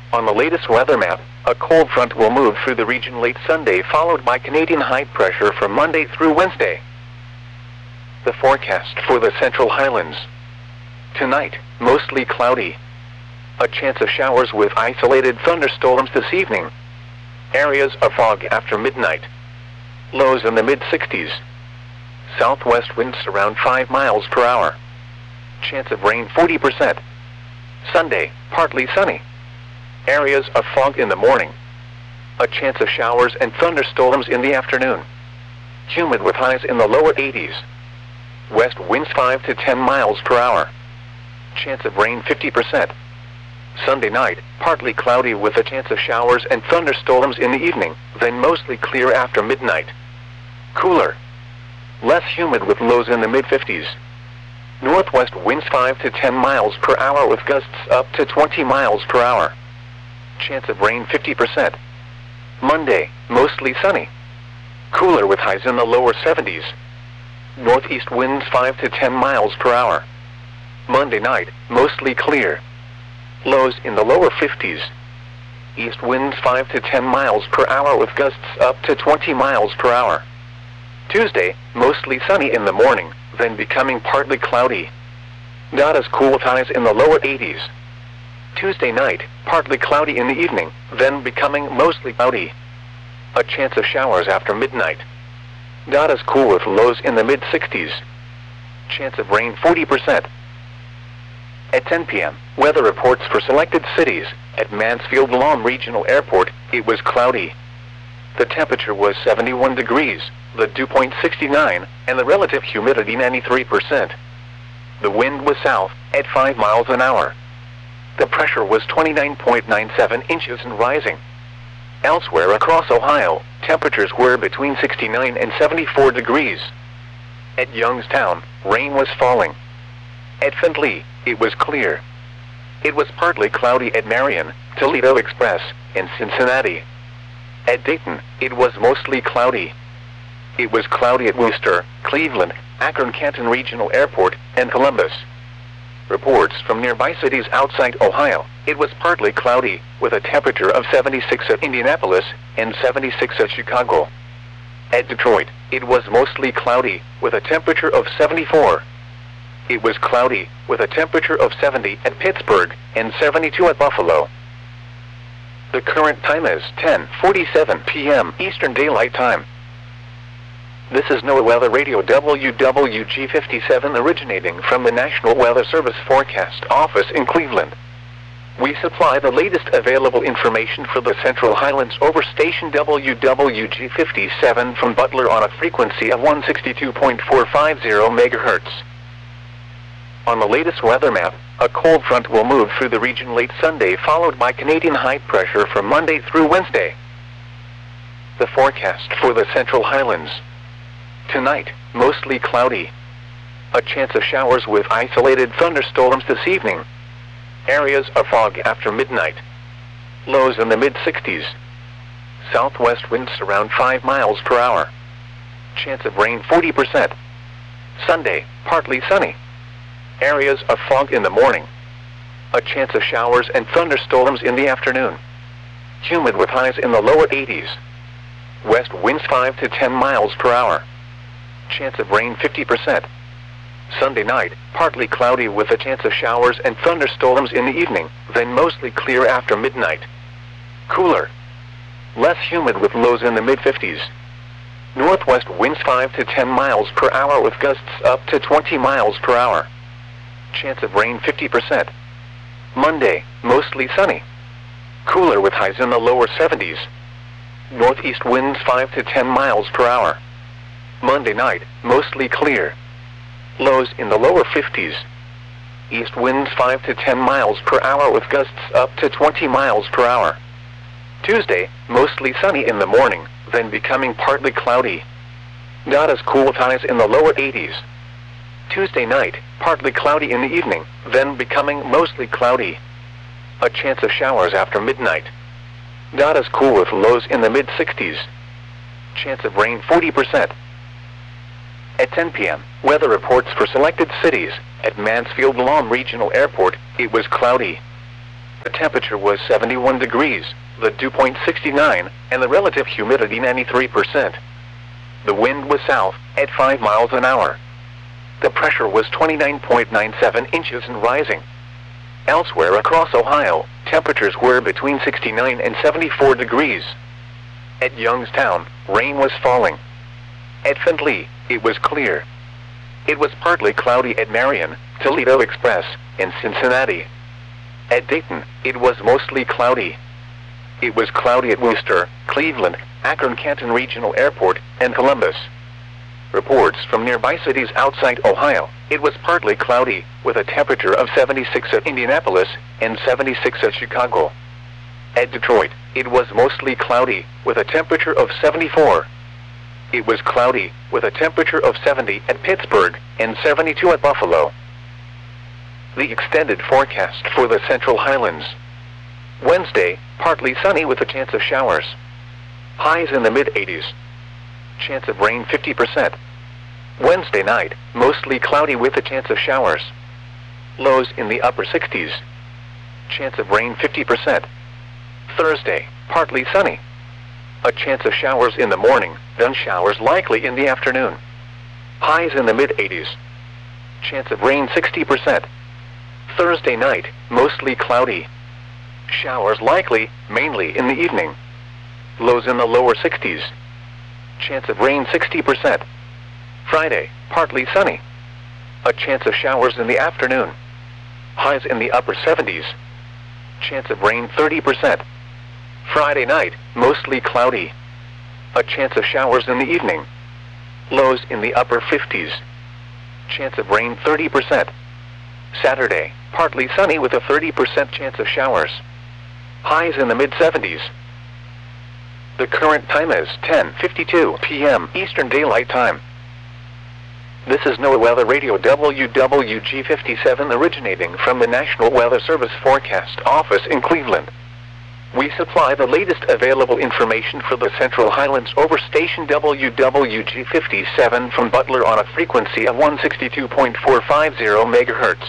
On the latest weather map, a cold front will move through the region late Sunday, followed by Canadian high pressure from Monday through Wednesday. The forecast for the Central Highlands. Tonight, mostly cloudy. A chance of showers with isolated thunderstorms this evening. Areas of fog after midnight. Lows in the mid-60s. Southwest winds around 5 miles per hour. Chance of rain 40%. Sunday, partly sunny. Areas of fog in the morning. A chance of showers and thunderstorms in the afternoon. Humid with highs in the lower 80s. West winds 5 to 10 miles per hour. Chance of rain 50%. Sunday night, partly cloudy with a chance of showers and thunderstorms in the evening, then mostly clear after midnight. Cooler. Less humid with lows in the mid-50s. Northwest winds 5 to 10 miles per hour with gusts up to 20 miles per hour. Chance of rain 50%. Monday, mostly sunny. Cooler with highs in the lower 70s. Northeast winds 5 to 10 miles per hour. Monday night, mostly clear. Lows in the lower 50s. East winds 5 to 10 miles per hour with gusts up to 20 miles per hour. Tuesday, mostly sunny in the morning, then becoming partly cloudy. Not as cool with highs in the lower 80s. Tuesday night, partly cloudy in the evening, then becoming mostly cloudy. A chance of showers after midnight. Not as cool with lows in the mid-60s. Chance of rain 40%. At 10 p.m., weather reports for selected cities. At Mansfield Lawn Regional Airport, it was cloudy. The temperature was 71 degrees, the dew point 69, and the relative humidity 93%. The wind was south, at 5 miles an hour. The pressure was 29.97 inches and rising. Elsewhere across Ohio, temperatures were between 69 and 74 degrees. At Youngstown, rain was falling. At Findlay, it was clear. It was partly cloudy at Marion, Toledo Express, and Cincinnati. At Dayton, it was mostly cloudy. It was cloudy at Worcester, Cleveland, Akron-Canton Regional Airport, and Columbus. Reports from nearby cities outside Ohio, it was partly cloudy, with a temperature of 76 at Indianapolis and 76 at Chicago. At Detroit, it was mostly cloudy, with a temperature of 74. It was cloudy, with a temperature of 70 at Pittsburgh and 72 at Buffalo. The current time is 10:47 p.m. Eastern Daylight Time. This is NOAA Weather Radio WWG57 originating from the National Weather Service Forecast Office in Cleveland. We supply the latest available information for the Central Highlands over station WWG57 from Butler on a frequency of 162.450 MHz. On the latest weather map, a cold front will move through the region late Sunday, followed by Canadian high pressure from Monday through Wednesday. The forecast for the Central Highlands. Tonight, mostly cloudy. A chance of showers with isolated thunderstorms this evening. Areas of fog after midnight. Lows in the mid-60s. Southwest winds around 5 miles per hour. Chance of rain 40%. Sunday, partly sunny. Areas of fog in the morning. A chance of showers and thunderstorms in the afternoon. Humid with highs in the lower 80s. West winds 5 to 10 miles per hour. Chance of rain 50%. Sunday night, partly cloudy with a chance of showers and thunderstorms in the evening, then mostly clear after midnight. Cooler. Less humid with lows in the mid-50s. Northwest winds 5 to 10 miles per hour with gusts up to 20 miles per hour. Chance of rain 50%. Monday, mostly sunny. Cooler with highs in the lower 70s. Northeast winds 5 to 10 miles per hour. Monday night, mostly clear. Lows in the lower 50s. East winds 5 to 10 miles per hour with gusts up to 20 miles per hour. Tuesday, mostly sunny in the morning, then becoming partly cloudy. Not as cool with highs in the lower 80s. Tuesday night, partly cloudy in the evening, then becoming mostly cloudy. A chance of showers after midnight. Not as cool with lows in the mid-60s. Chance of rain 40%. At 10 p.m., weather reports for selected cities. At Mansfield Lawn Regional Airport, it was cloudy. The temperature was 71 degrees, the dew point 69, and the relative humidity 93%. The wind was south, at 5 miles an hour. The pressure was 29.97 inches and rising. Elsewhere across Ohio, temperatures were between 69 and 74 degrees. At Youngstown, rain was falling. At Findlay, it was clear. It was partly cloudy at Marion, Toledo Express, and Cincinnati. At Dayton, it was mostly cloudy. It was cloudy at Worcester, Cleveland, Akron-Canton Regional Airport, and Columbus. Reports from nearby cities outside Ohio, it was partly cloudy, with a temperature of 76 at Indianapolis and 76 at Chicago. At Detroit, it was mostly cloudy, with a temperature of 74. It was cloudy, with a temperature of 70 at Pittsburgh and 72 at Buffalo. The extended forecast for the Central Highlands. Wednesday, partly sunny with a chance of showers. Highs in the mid-80s. Chance of rain 50%. Wednesday night, mostly cloudy with a chance of showers. Lows in the upper 60s. Chance of rain 50%. Thursday, partly sunny. A chance of showers in the morning, then showers likely in the afternoon. Highs in the mid-80s. Chance of rain 60%. Thursday night, mostly cloudy. Showers likely, mainly in the evening. Lows in the lower 60s. Chance of rain 60%. Friday, partly sunny. A chance of showers in the afternoon. Highs in the upper 70s. Chance of rain 30%. Friday night, mostly cloudy. A chance of showers in the evening. Lows in the upper 50s. Chance of rain 30%. Saturday, partly sunny with a 30% chance of showers. Highs in the mid-70s. The current time is 10:52 p.m. Eastern Daylight Time. This is NOAA Weather Radio WWG57 originating from the National Weather Service Forecast Office in Cleveland. We supply the latest available information for the Central Highlands over station WWG57 from Butler on a frequency of 162.450 MHz.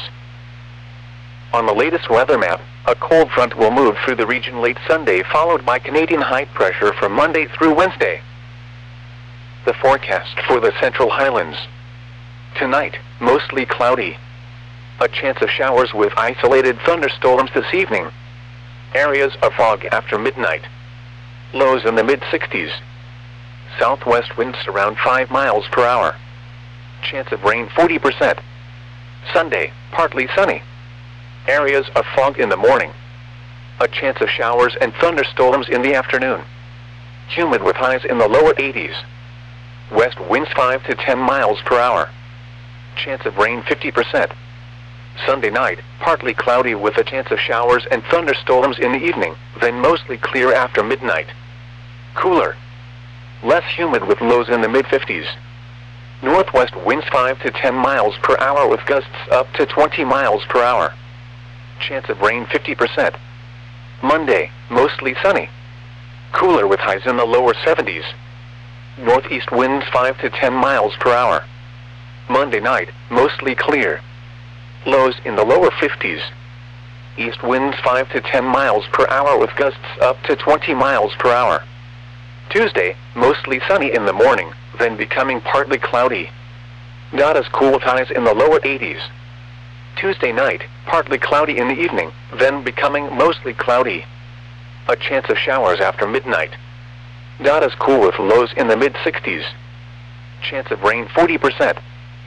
On the latest weather map, a cold front will move through the region late Sunday, followed by Canadian high pressure from Monday through Wednesday. The forecast for the Central Highlands. Tonight, mostly cloudy. A chance of showers with isolated thunderstorms this evening. Areas of fog after midnight. Lows in the mid-60s. Southwest winds around 5 miles per hour. Chance of rain 40%. Sunday, partly sunny. Areas of fog in the morning. A chance of showers and thunderstorms in the afternoon. Humid with highs in the lower 80s. West winds 5 to 10 miles per hour. Chance of rain 50%. Sunday night, partly cloudy with a chance of showers and thunderstorms in the evening, then mostly clear after midnight. Cooler. Less humid with lows in the mid-50s. Northwest winds 5 to 10 miles per hour with gusts up to 20 miles per hour. Chance of rain 50%. Monday, mostly sunny. Cooler with highs in the lower 70s. Northeast winds 5 to 10 miles per hour. Monday night, mostly clear. Lows in the lower 50s. East winds 5 to 10 miles per hour with gusts up to 20 miles per hour. Tuesday, mostly sunny in the morning, then becoming partly cloudy. Not as cool with highs in the lower 80s. Tuesday night, partly cloudy in the evening, then becoming mostly cloudy. A chance of showers after midnight. Not as cool with lows in the mid-60s. Chance of rain 40%.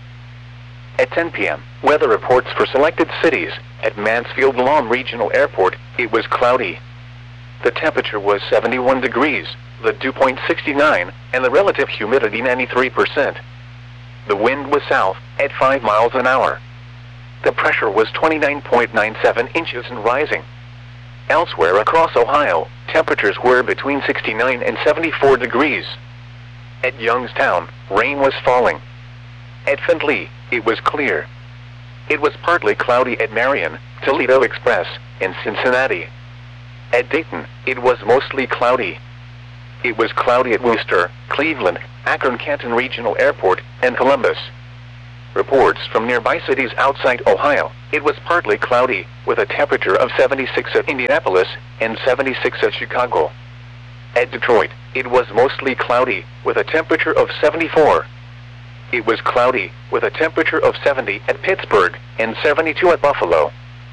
At 10 p.m., weather reports for selected cities. At Mansfield Lawn Regional Airport, it was cloudy. The temperature was 71 degrees, the dew point 69, and the relative humidity 93%. The wind was south, at 5 miles an hour. The pressure was 29.97 inches and rising. Elsewhere across Ohio, temperatures were between 69 and 74 degrees. At Youngstown, rain was falling. At Findlay, it was clear. It was partly cloudy at Marion, Toledo Express, and Cincinnati. At Dayton, it was mostly cloudy. It was cloudy at Worcester, Cleveland, Akron-Canton Regional Airport, and Columbus. Reports from nearby cities outside Ohio. It was partly cloudy, with a temperature of 76 at Indianapolis and 76 at Chicago. At Detroit, it was mostly cloudy, with a temperature of 74. It was cloudy, with a temperature of 70 at Pittsburgh and 72 at Buffalo.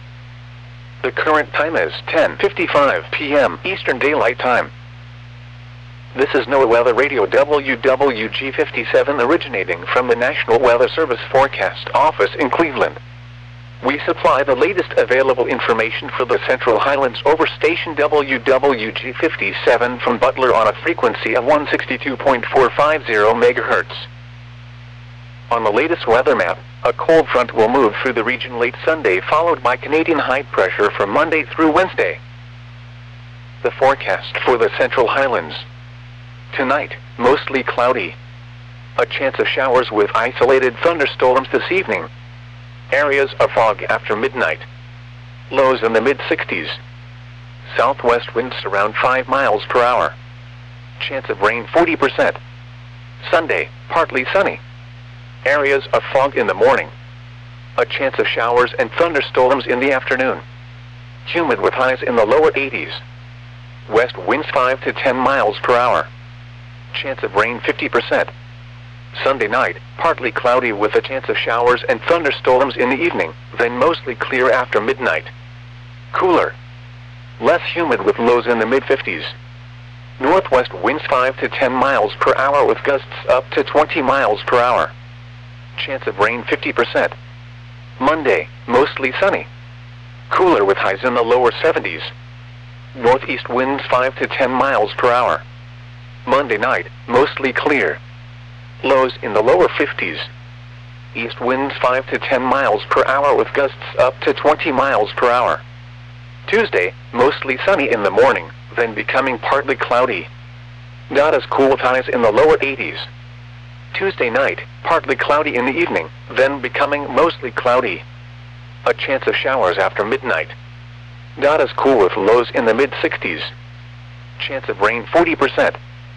The current time is 10:55 p.m. Eastern Daylight Time. This is NOAA Weather Radio WWG57 originating from the National Weather Service Forecast Office in Cleveland. We supply the latest available information for the Central Highlands over station WWG57 from Butler on a frequency of 162.450 MHz. On the latest weather map, a cold front will move through the region late Sunday, followed by Canadian high pressure from Monday through Wednesday. The forecast for the Central Highlands. Tonight, mostly cloudy. A chance of showers with isolated thunderstorms this evening. Areas of fog after midnight. Lows in the mid-60s. Southwest winds around 5 miles per hour. Chance of rain 40%. Sunday, partly sunny. Areas of fog in the morning. A chance of showers and thunderstorms in the afternoon. Humid with highs in the lower 80s. West winds 5 to 10 miles per hour. Chance of rain 50%. Sunday night, partly cloudy with a chance of showers and thunderstorms in the evening, then mostly clear after midnight. Cooler. Less humid with lows in the mid-50s. Northwest winds 5 to 10 miles per hour with gusts up to 20 miles per hour. Chance of rain 50%. Monday, mostly sunny. Cooler with highs in the lower 70s. Northeast winds 5 to 10 miles per hour. Monday night, mostly clear. Lows in the lower 50s. East winds 5 to 10 miles per hour with gusts up to 20 miles per hour. Tuesday, mostly sunny in the morning, then becoming partly cloudy. Not as cool with highs in the lower 80s. Tuesday night, partly cloudy in the evening, then becoming mostly cloudy. A chance of showers after midnight. Not as cool with lows in the mid-60s. Chance of rain 40%.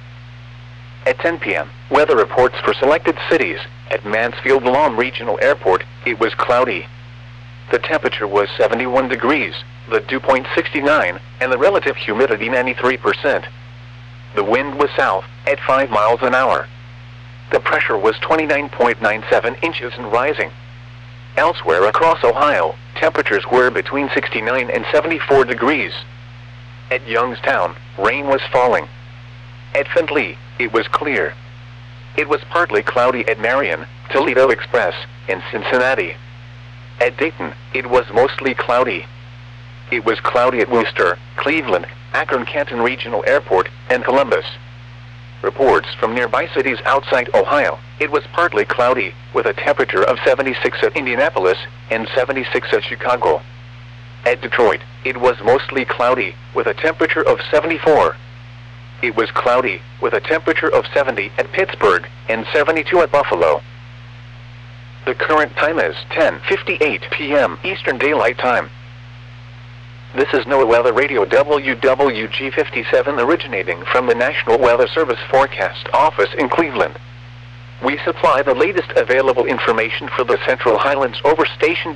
At 10 p.m., weather reports for selected cities. At Mansfield Lawn Regional Airport, it was cloudy. The temperature was 71 degrees, the dew point 69, and the relative humidity 93%. The wind was south, at 5 miles an hour. The pressure was 29.97 inches and rising. Elsewhere across Ohio, temperatures were between 69 and 74 degrees. At Youngstown, rain was falling. At Findlay, it was clear. It was partly cloudy at Marion, Toledo Express, and Cincinnati. At Dayton, it was mostly cloudy. It was cloudy at Worcester, Cleveland, Akron-Canton Regional Airport, and Columbus. Reports from nearby cities outside Ohio. It was partly cloudy, with a temperature of 76 at Indianapolis and 76 at Chicago. At Detroit, it was mostly cloudy, with a temperature of 74. It was cloudy, with a temperature of 70 at Pittsburgh and 72 at Buffalo. The current time is 10:58 p.m. Eastern Daylight Time. This is NOAA Weather Radio WWG57 originating from the National Weather Service Forecast Office in Cleveland. We supply the latest available information for the Central Highlands over station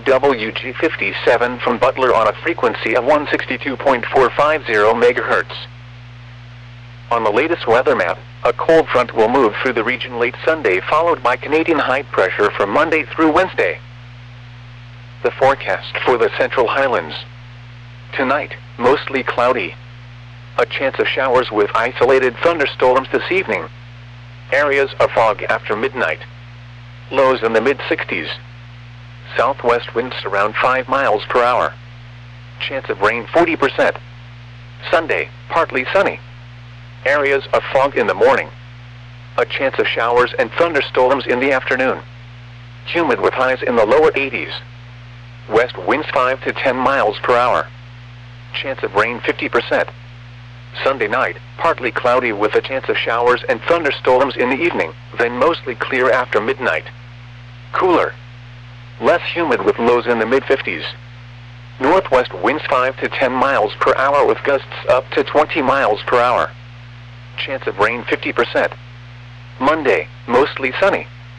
WWG57 from Butler on a frequency of 162.450 MHz. On the latest weather map, a cold front will move through the region late Sunday, followed by Canadian high pressure from Monday through Wednesday. The forecast for the Central Highlands. Tonight, mostly cloudy. A chance of showers with isolated thunderstorms this evening. Areas of fog after midnight. Lows in the mid-60s. Southwest winds around 5 miles per hour. Chance of rain 40%. Sunday, partly sunny. Areas of fog in the morning. A chance of showers and thunderstorms in the afternoon. Humid with highs in the lower 80s. West winds 5 to 10 miles per hour. Chance of rain 50%. Sunday night, partly cloudy with a chance of showers and thunderstorms in the evening, then mostly clear after midnight. Cooler. Less humid with lows in the mid-50s. Northwest winds 5 to 10 miles per hour with gusts up to 20 miles per hour. Chance of rain 50%. Monday, mostly sunny.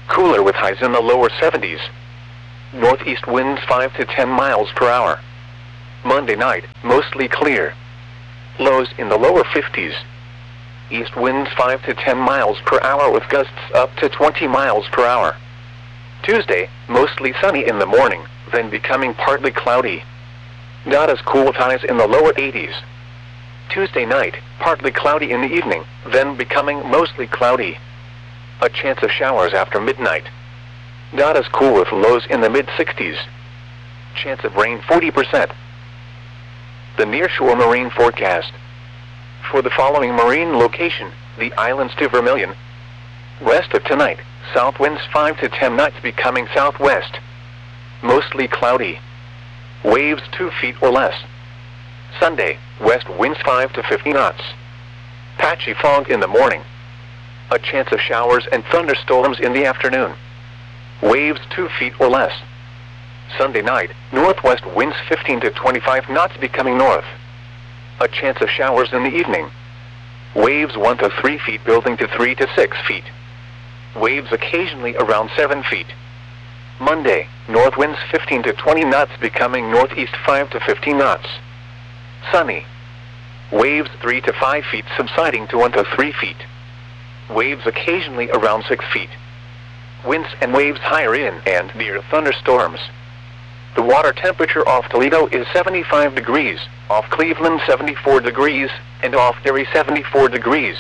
Cooler with highs in the lower 70s. Northeast winds 5 to 10 miles per hour. Monday night, mostly clear. Lows in the lower 50s. East winds 5 to 10 miles per hour with gusts up to 20 miles per hour. Tuesday, mostly sunny in the morning, then becoming partly cloudy. Not as cool with highs in the lower 80s. Tuesday night, partly cloudy in the evening, then becoming mostly cloudy. A chance of showers after midnight. Not as cool with lows in the mid-60s. Chance of rain 40%. The nearshore marine forecast. For the following marine location, the islands to Vermilion. West of tonight, south winds 5 to 10 knots becoming southwest. Mostly cloudy. Waves 2 feet or less. Sunday, west winds 5 to 50 knots. Patchy fog in the morning. A chance of showers and thunderstorms in the afternoon. Waves 2 feet or less. Sunday night, northwest winds 15 to 25 knots becoming north. A chance of showers in the evening. Waves 1 to 3 feet building to 3 to 6 feet. Waves occasionally around 7 feet. Monday, north winds 15 to 20 knots becoming northeast 5 to 15 knots. Sunny. Waves 3 to 5 feet subsiding to 1 to 3 feet. Waves occasionally around 6 feet. Winds and waves higher in and near thunderstorms. The water temperature off Toledo is 75 degrees, off Cleveland 74 degrees, and off Erie 74 degrees.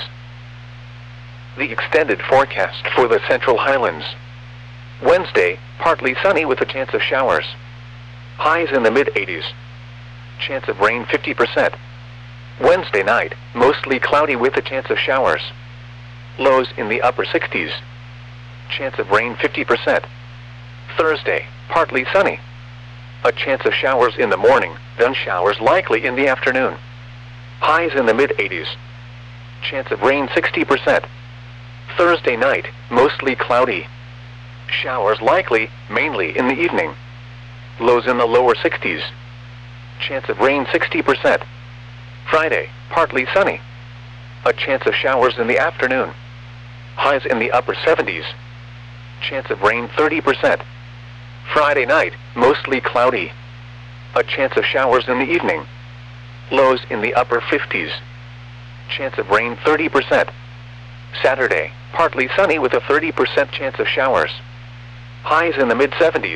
The extended forecast for the Central Highlands. Wednesday, partly sunny with a chance of showers. Highs in the mid-80s. Chance of rain 50%. Wednesday night, mostly cloudy with a chance of showers. Lows in the upper 60s. Chance of rain 50%. Thursday, partly sunny. A chance of showers in the morning, then showers likely in the afternoon. Highs in the mid-80s. Chance of rain 60%. Thursday night, mostly cloudy. Showers likely, mainly in the evening. Lows in the lower 60s. Chance of rain 60%. Friday, partly sunny. A chance of showers in the afternoon. Highs in the upper 70s. Chance of rain 30%. Friday night, mostly cloudy. A chance of showers in the evening. Lows in the upper 50s. Chance of rain 30%. Saturday, partly sunny with a 30% chance of showers. Highs in the mid-70s.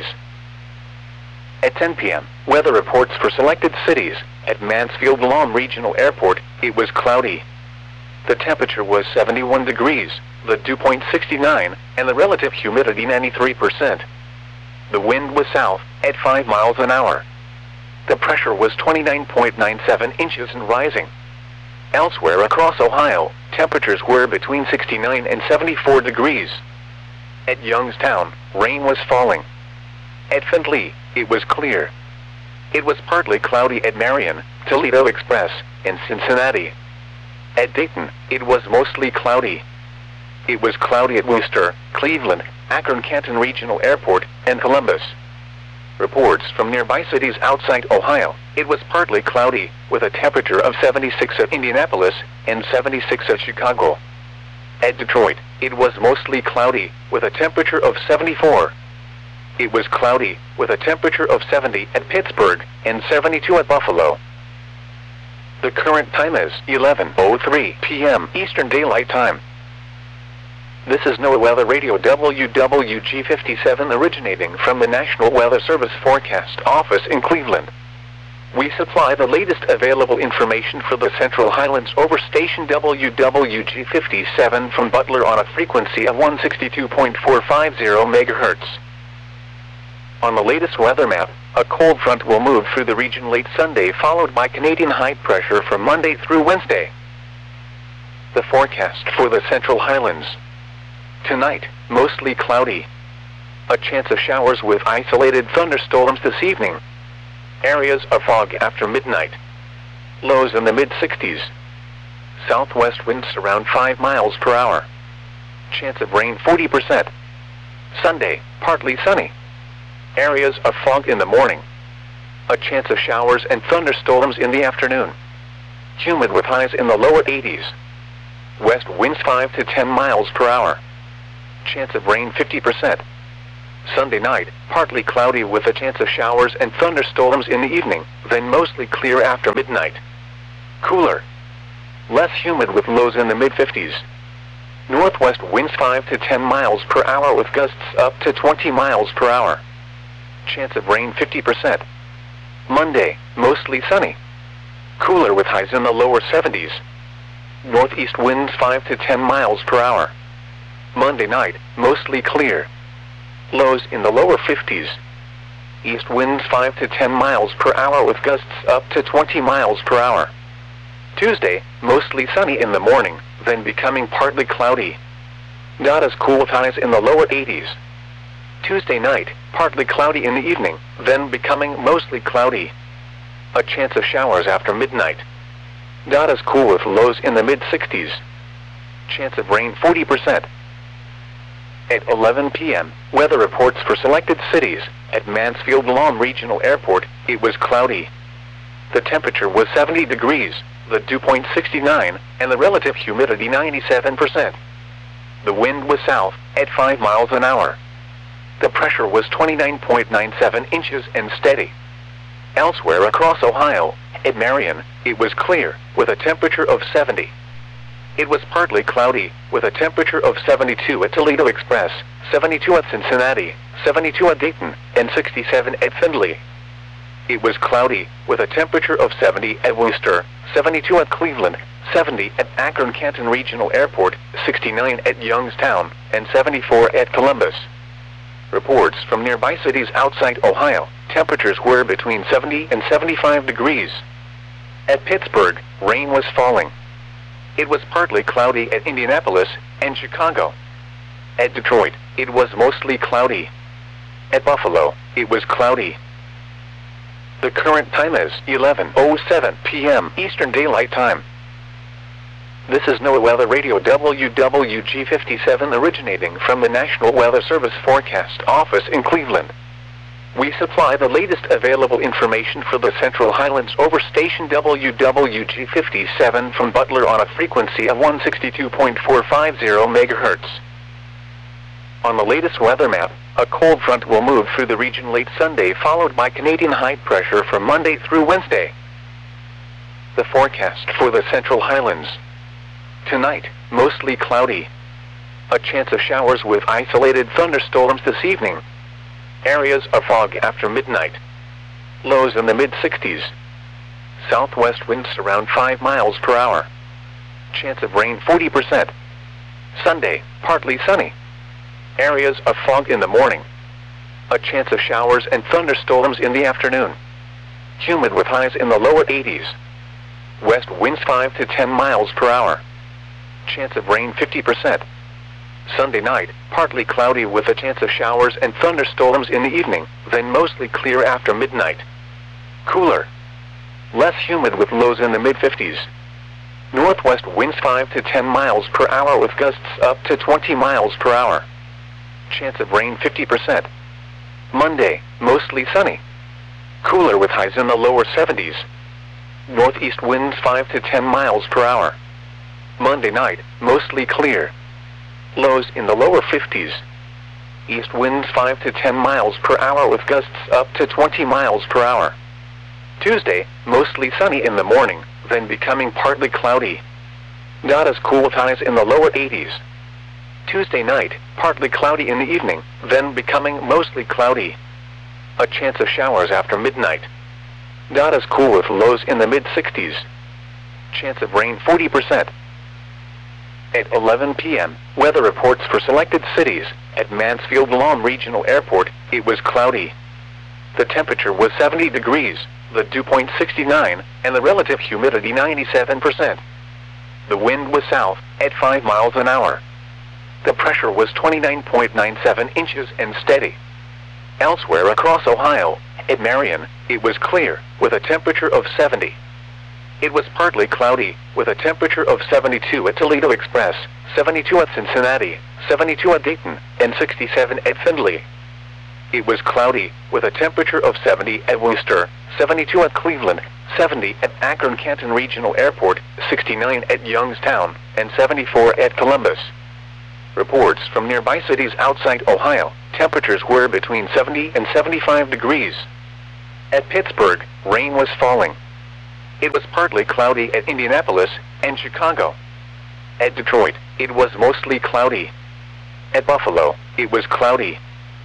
At 10 p.m., weather reports for selected cities. At Mansfield Lawn Regional Airport, it was cloudy. The temperature was 71 degrees, the dew point 69, and the relative humidity 93%. The wind was south, at 5 miles an hour. The pressure was 29.97 inches and rising. Elsewhere across Ohio, temperatures were between 69 and 74 degrees. At Youngstown, rain was falling. At Findlay, it was clear. It was partly cloudy at Marion, Toledo Express, and Cincinnati. At Dayton, it was mostly cloudy. It was cloudy at Worcester, Cleveland, Akron-Canton Regional Airport, and Columbus. Reports from nearby cities outside Ohio, it was partly cloudy, with a temperature of 76 at Indianapolis and 76 at Chicago. At Detroit, it was mostly cloudy, with a temperature of 74. It was cloudy, with a temperature of 70 at Pittsburgh and 72 at Buffalo. The current time is 11:03 p.m. Eastern Daylight Time. This is NOAA Weather Radio WWG57 originating from the National Weather Service Forecast Office in Cleveland. We supply the latest available information for the Central Highlands over station WWG57 from Butler on a frequency of 162.450 MHz. On the latest weather map, a cold front will move through the region late Sunday, followed by Canadian high pressure from Monday through Wednesday. The forecast for the Central Highlands. Tonight, mostly cloudy. A chance of showers with isolated thunderstorms this evening. Areas of fog after midnight. Lows in the mid-60s. Southwest winds around 5 miles per hour. Chance of rain 40%. Sunday, partly sunny. Areas of fog in the morning. A chance of showers and thunderstorms in the afternoon. Humid with highs in the lower 80s. West winds 5 to 10 miles per hour. Chance of rain 50%. Sunday night, partly cloudy with a chance of showers and thunderstorms in the evening, then mostly clear after midnight. Cooler. Less humid with lows in the mid-50s. Northwest winds 5 to 10 miles per hour with gusts up to 20 miles per hour. Chance of rain 50%. Monday, mostly sunny. Cooler with highs in the lower 70s. Northeast winds 5 to 10 miles per hour. Monday night, mostly clear. Lows in the lower 50s. East winds 5 to 10 miles per hour with gusts up to 20 miles per hour. Tuesday, mostly sunny in the morning, then becoming partly cloudy. Not as cool with highs in the lower 80s. Tuesday night, partly cloudy in the evening, then becoming mostly cloudy. A chance of showers after midnight. Not as cool with lows in the mid-60s. Chance of rain 40%. At 11 p.m., weather reports for selected cities. At Mansfield Lawn Regional Airport, it was cloudy. The temperature was 70 degrees, the dew point 69, and the relative humidity 97%. The wind was south, at 5 miles an hour. The pressure was 29.97 inches and steady. Elsewhere across Ohio, at Marion, it was clear, with a temperature of 70. It was partly cloudy, with a temperature of 72 at Toledo Express, 72 at Cincinnati, 72 at Dayton, and 67 at Findlay. It was cloudy, with a temperature of 70 at Worcester, 72 at Cleveland, 70 at Akron-Canton Regional Airport, 69 at Youngstown, and 74 at Columbus. Reports from nearby cities outside Ohio, temperatures were between 70 and 75 degrees. At Pittsburgh, rain was falling. It was partly cloudy at Indianapolis and Chicago. At Detroit, it was mostly cloudy. At Buffalo, it was cloudy. The current time is 11:07 p.m. Eastern Daylight Time. This is NOAA Weather Radio WWG57 originating from the National Weather Service Forecast Office in Cleveland. We supply the latest available information for the Central Highlands over station WWG57 from Butler on a frequency of 162.450 MHz. On the latest weather map, a cold front will move through the region late Sunday, followed by Canadian high pressure from Monday through Wednesday. The forecast for the Central Highlands. Tonight, mostly cloudy. A chance of showers with isolated thunderstorms this evening. Areas of fog after midnight. Lows in the mid-60s. Southwest winds around 5 miles per hour. Chance of rain 40%. Sunday, partly sunny. Areas of fog in the morning. A chance of showers and thunderstorms in the afternoon. Humid with highs in the lower 80s. West winds 5 to 10 miles per hour. Chance of rain 50%. Sunday night, partly cloudy with a chance of showers and thunderstorms in the evening, then mostly clear after midnight. Cooler. Less humid with lows in the mid-50s. Northwest winds 5 to 10 miles per hour with gusts up to 20 miles per hour. Chance of rain 50%. Monday, mostly sunny. Cooler with highs in the lower 70s. Northeast winds 5 to 10 miles per hour. Monday night, mostly clear. Lows in the lower 50s. East winds 5 to 10 miles per hour with gusts up to 20 miles per hour. Tuesday, mostly sunny in the morning, then becoming partly cloudy. Not as cool with highs in the lower 80s. Tuesday night, partly cloudy in the evening, then becoming mostly cloudy. A chance of showers after midnight. Not as cool with lows in the mid-60s. Chance of rain 40%. At 11 p.m., weather reports for selected cities. At Mansfield Lawn Regional Airport, it was cloudy. The temperature was 70 degrees, the dew point 69, and the relative humidity 97%. The wind was south, at 5 miles an hour. The pressure was 29.97 inches and steady. Elsewhere across Ohio, at Marion, it was clear, with a temperature of 70. It was partly cloudy, with a temperature of 72 at Toledo Express, 72 at Cincinnati, 72 at Dayton, and 67 at Findlay. It was cloudy, with a temperature of 70 at Worcester, 72 at Cleveland, 70 at Akron-Canton Regional Airport, 69 at Youngstown, and 74 at Columbus. Reports from nearby cities outside Ohio, temperatures were between 70 and 75 degrees. At Pittsburgh, rain was falling. It was partly cloudy at Indianapolis and Chicago. At Detroit, it was mostly cloudy. At Buffalo, it was cloudy.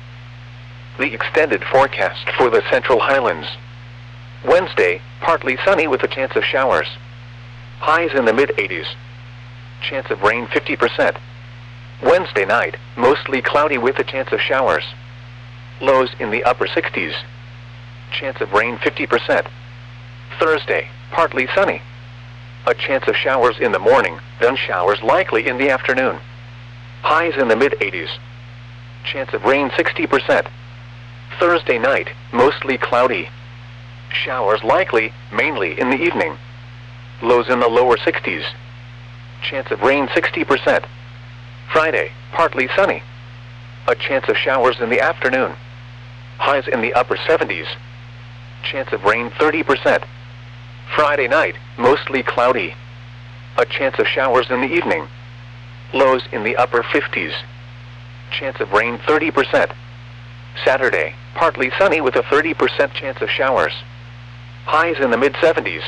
The extended forecast for the Central Highlands. Wednesday, partly sunny with a chance of showers. Highs in the mid-80s. Chance of rain 50%. Wednesday night, mostly cloudy with a chance of showers. Lows in the upper 60s. Chance of rain 50%. Thursday, partly sunny. A chance of showers in the morning, then showers likely in the afternoon. Highs in the mid-80s. Chance of rain 60%. Thursday night, mostly cloudy. Showers likely, mainly in the evening. Lows in the lower 60s. Chance of rain 60%. Friday, partly sunny. A chance of showers in the afternoon. Highs in the upper 70s. Chance of rain 30%. Friday night, mostly cloudy. A chance of showers in the evening. Lows in the upper 50s. Chance of rain 30%. Saturday, partly sunny with a 30% chance of showers. Highs in the mid-70s.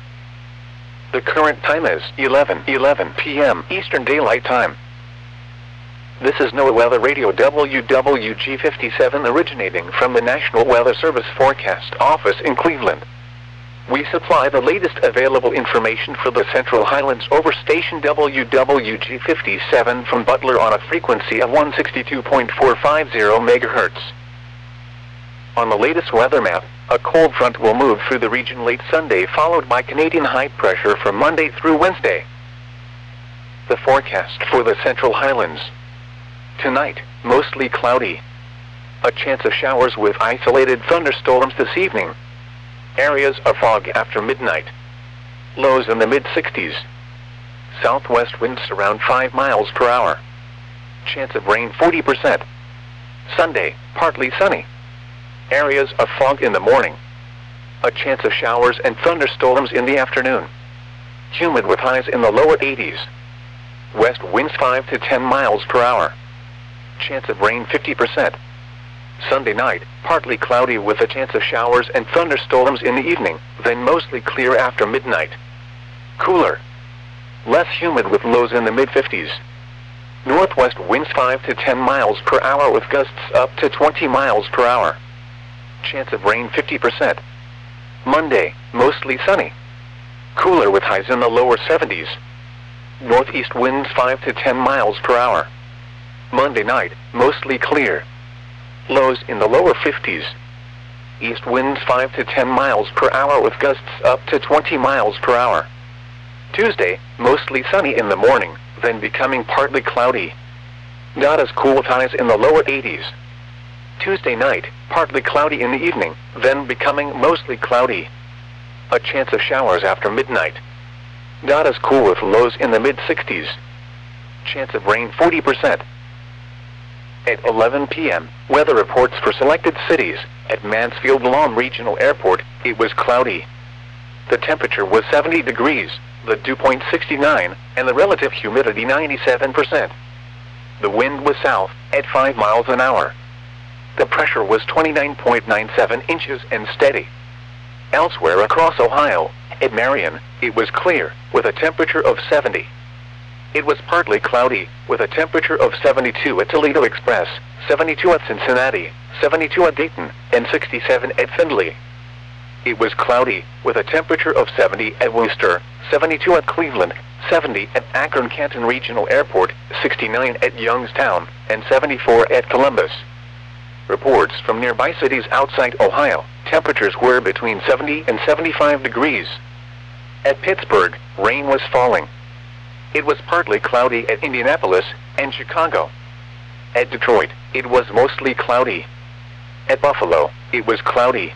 The current time is 11:11 p.m. Eastern Daylight Time. This is NOAA Weather Radio WWG57 originating from the National Weather Service Forecast Office in Cleveland. We supply the latest available information for the Central Highlands over station WWG57 from Butler on a frequency of 162.450 MHz. On the latest weather map, a cold front will move through the region late Sunday, followed by Canadian high pressure from Monday through Wednesday. The forecast for the Central Highlands. Tonight, mostly cloudy. A chance of showers with isolated thunderstorms this evening. Areas of fog after midnight. Lows in the mid-60s. Southwest winds around 5 miles per hour. Chance of rain 40%. Sunday, partly sunny. Areas of fog in the morning. A chance of showers and thunderstorms in the afternoon. Humid with highs in the lower 80s. West winds 5 to 10 miles per hour. Chance of rain 50%. Sunday night, partly cloudy with a chance of showers and thunderstorms in the evening, then mostly clear after midnight. Cooler. Less humid with lows in the mid-50s. Northwest winds 5 to 10 miles per hour with gusts up to 20 miles per hour. Chance of rain 50%. Monday, mostly sunny. Cooler with highs in the lower 70s. Northeast winds 5 to 10 miles per hour. Monday night, mostly clear. Lows in the lower 50s. East winds 5 to 10 miles per hour with gusts up to 20 miles per hour. Tuesday, mostly sunny in the morning, then becoming partly cloudy. Not as cool with highs in the lower 80s. Tuesday night, partly cloudy in the evening, then becoming mostly cloudy. A chance of showers after midnight. Not as cool with lows in the mid-60s. Chance of rain 40%. At 11 p.m., weather reports for selected cities. At Mansfield Lawn Regional Airport, it was cloudy. The temperature was 70 degrees, the dew point 69, and the relative humidity 97%. The wind was south, at 5 miles an hour. The pressure was 29.97 inches and steady. Elsewhere across Ohio, at Marion, it was clear, with a temperature of 70. It was partly cloudy, with a temperature of 72 at Toledo Express, 72 at Cincinnati, 72 at Dayton, and 67 at Findlay. It was cloudy, with a temperature of 70 at Worcester, 72 at Cleveland, 70 at Akron-Canton Regional Airport, 69 at Youngstown, and 74 at Columbus. Reports from nearby cities outside Ohio, temperatures were between 70 and 75 degrees. At Pittsburgh, rain was falling. It was partly cloudy at Indianapolis and Chicago. At Detroit, it was mostly cloudy. At Buffalo, it was cloudy.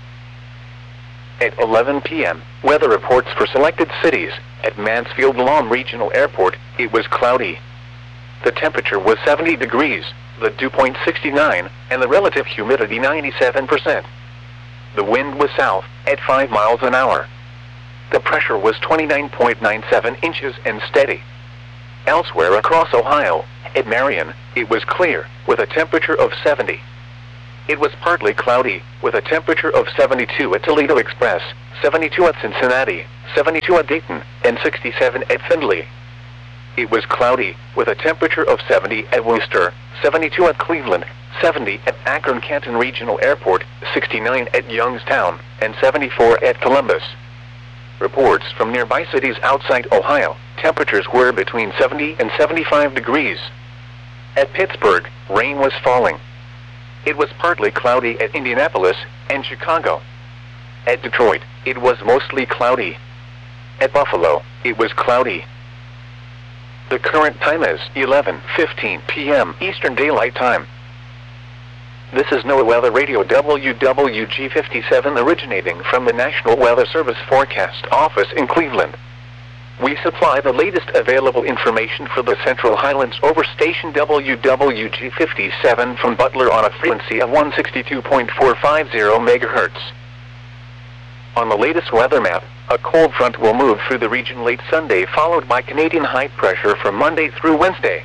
At 11 p.m., weather reports for selected cities. At Mansfield Lawn Regional Airport, it was cloudy. The temperature was 70 degrees, the dew point 69, and the relative humidity 97%. The wind was south, at 5 miles an hour. The pressure was 29.97 inches and steady. Elsewhere across Ohio, at Marion, it was clear, with a temperature of 70. It was partly cloudy, with a temperature of 72 at Toledo Express, 72 at Cincinnati, 72 at Dayton, and 67 at Findlay. It was cloudy, with a temperature of 70 at Worcester, 72 at Cleveland, 70 at Akron-Canton Regional Airport, 69 at Youngstown, and 74 at Columbus. Reports from nearby cities outside Ohio, temperatures were between 70 and 75 degrees. At Pittsburgh, rain was falling. It was partly cloudy at Indianapolis and Chicago. At Detroit, it was mostly cloudy. At Buffalo, it was cloudy. The current time is 11:15 p.m. Eastern Daylight Time. This is NOAA Weather Radio WWG57 originating from the National Weather Service Forecast Office in Cleveland. We supply the latest available information for the Central Highlands over station WWG57 from Butler on a frequency of 162.450 MHz. On the latest weather map, a cold front will move through the region late Sunday, followed by Canadian high pressure from Monday through Wednesday.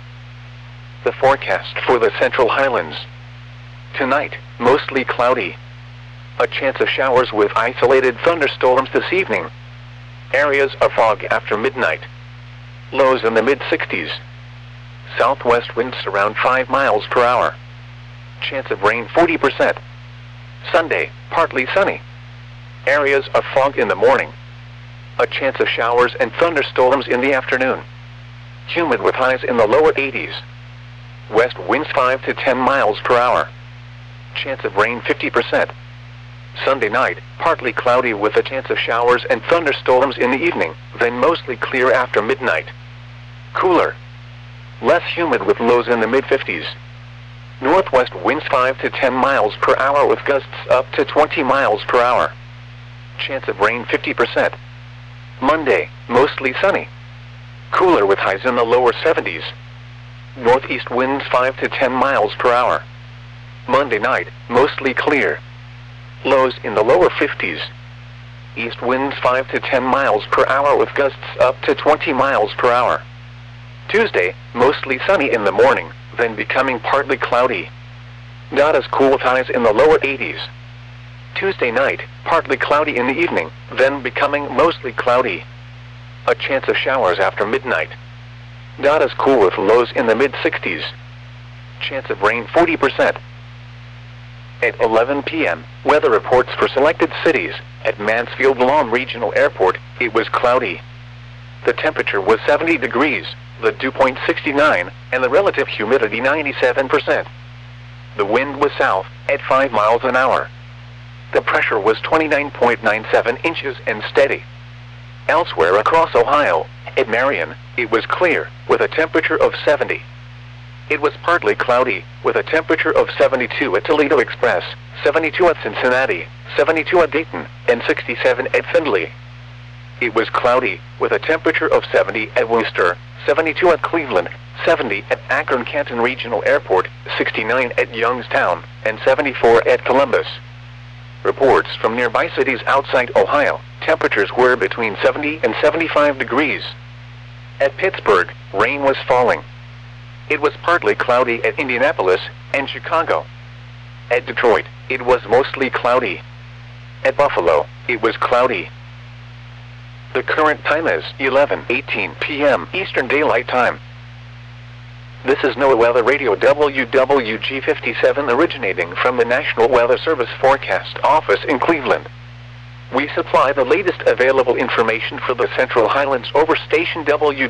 The forecast for the Central Highlands. Tonight, mostly cloudy. A chance of showers with isolated thunderstorms this evening. Areas of fog after midnight. Lows in the mid-60s. Southwest winds around 5 miles per hour. Chance of rain 40%. Sunday, partly sunny. Areas of fog in the morning. A chance of showers and thunderstorms in the afternoon. Humid with highs in the lower 80s. West winds 5 to 10 miles per hour. Chance of rain 50%. Sunday night, partly cloudy with a chance of showers and thunderstorms in the evening, then mostly clear after midnight. Cooler. Less humid with lows in the mid-50s. Northwest winds 5 to 10 miles per hour with gusts up to 20 miles per hour. Chance of rain 50%. Monday, mostly sunny. Cooler with highs in the lower 70s. Northeast winds 5 to 10 miles per hour. Monday night, mostly clear. Lows in the lower 50s. East winds 5 to 10 miles per hour with gusts up to 20 miles per hour. Tuesday, mostly sunny in the morning, then becoming partly cloudy. Not as cool with highs in the lower 80s. Tuesday night, partly cloudy in the evening, then becoming mostly cloudy. A chance of showers after midnight. Not as cool with lows in the mid-60s. Chance of rain 40%. At 11 p.m., weather reports for selected cities. At Mansfield-Lawn Regional Airport, it was cloudy. The temperature was 70 degrees, the dew point 69, and the relative humidity 97%. The wind was south, at 5 miles an hour. The pressure was 29.97 inches and steady. Elsewhere across Ohio, at Marion, it was clear, with a temperature of 70. It was partly cloudy, with a temperature of 72 at Toledo Express, 72 at Cincinnati, 72 at Dayton, and 67 at Findlay. It was cloudy, with a temperature of 70 at Worcester, 72 at Cleveland, 70 at Akron-Canton Regional Airport, 69 at Youngstown, and 74 at Columbus. Reports from nearby cities outside Ohio, temperatures were between 70 and 75 degrees. At Pittsburgh, rain was falling. It was partly cloudy at Indianapolis and Chicago. At Detroit, it was mostly cloudy. At Buffalo, it was cloudy. The current time is 11:18 p.m. Eastern Daylight Time. This is NOAA Weather Radio WWG57 originating from the National Weather Service Forecast Office in Cleveland. We supply the latest available information for the Central Highlands over station